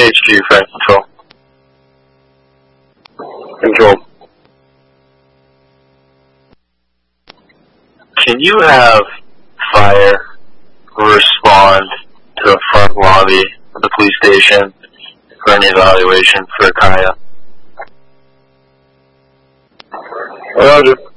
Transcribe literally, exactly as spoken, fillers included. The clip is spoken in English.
H Q, Fire Control. Control. Can you have fire respond to the front lobby of the police station for any evaluation for Kaya? Roger.